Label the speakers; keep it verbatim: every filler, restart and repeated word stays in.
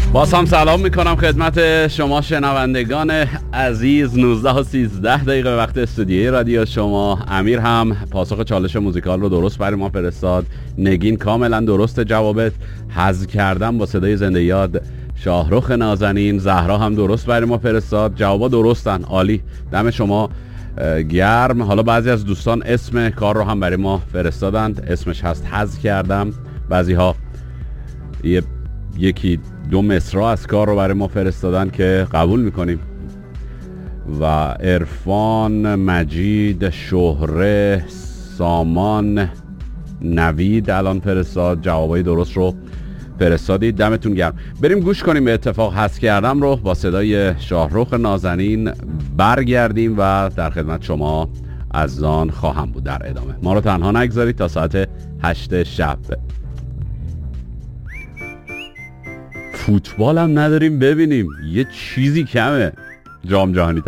Speaker 1: باز هم سلام میکنم خدمت شما شنوندگان عزیز. نوزده و سیزده دقیقه وقت استودیوی رادیو شما. امیر هم پاسخ چالش موزیکال رو درست برای ما فرستاد. نگین کاملا درست جوابت. حذف کردم با صدای زنده یاد شاهرخ نازنین. زهرا هم درست برای ما فرستاد. جوابا درستن، عالی، دم شما گرم. حالا بعضی از دوستان اسم کار رو هم برای ما فرستادند، اسمش هست حذف کردم. بعضی ها یه یکی دو مصرع از کار رو برای ما فرستادن که قبول میکنیم. و عرفان، مجید، شهره، سامان، نوید الان فرستاد، جوابای درست رو فرستادید، دمتون گرم. بریم گوش کنیم به اتفاق حذف کردم رو با صدای شاهرخ نازنین. برگردیم و در خدمت شما از آن خواهم بود در ادامه. ما رو تنها نگذارید تا ساعت هشت شب. فوتبال هم نداریم ببینیم، یه چیزی کمه. جام جهانی